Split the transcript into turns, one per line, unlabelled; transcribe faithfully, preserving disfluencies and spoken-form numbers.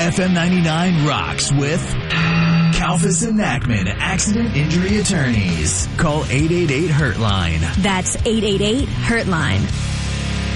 F M ninety-nine rocks with Kalfas and Nachman Accident Injury Attorneys. Call eight eight eight, hurt line.
That's eight eight eight, hurt line.